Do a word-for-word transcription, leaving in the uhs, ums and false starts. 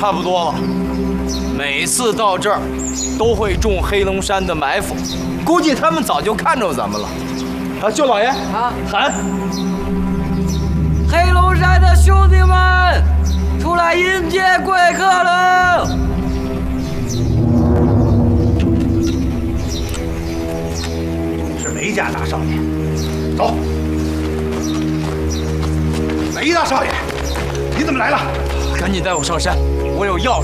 差不多了。每次到这儿，都会中黑龙山的埋伏，估计他们早就看着咱们了。啊，舅老爷啊，喊！ 黑龙山的兄弟们，出来迎接贵客了！ 是梅家大少爷，走。梅大少爷，你怎么来了？ 赶紧带我上山，我有要事。